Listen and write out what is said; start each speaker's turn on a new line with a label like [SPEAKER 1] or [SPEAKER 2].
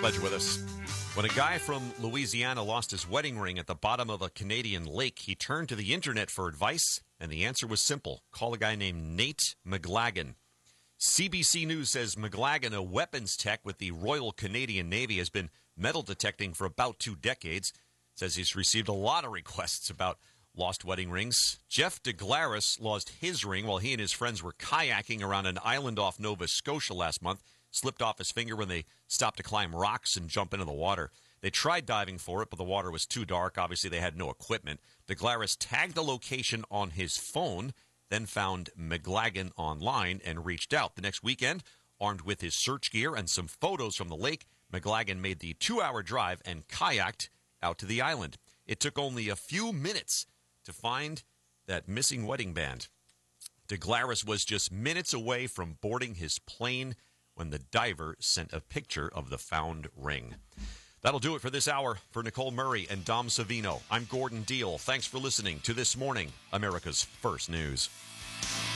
[SPEAKER 1] Glad you're with us. When a guy from Louisiana lost his wedding ring at the bottom of a Canadian lake, he turned to the internet for advice, and the answer was simple. Call a guy named Nate McLagan. CBC News says McLagan, a weapons tech with the Royal Canadian Navy, has been metal detecting for about 2 decades. Says he's received a lot of requests about lost wedding rings. Jeff DeGlaris lost his ring while he and his friends were kayaking around an island off Nova Scotia last month. Slipped off his finger when they stopped to climb rocks and jump into the water. They tried diving for it, but the water was too dark. Obviously, they had no equipment. DeGlaris tagged the location on his phone, then found McLagan online and reached out. The next weekend, armed with his search gear and some photos from the lake, McLagan made the 2-hour drive and kayaked out to the island. It took only a few minutes to find that missing wedding band. DeGlaris was just minutes away from boarding his plane when the diver sent a picture of the found ring. That'll do it for this hour. For Nicole Murray and Dom Savino, I'm Gordon Deal. Thanks for listening to This Morning, America's First News.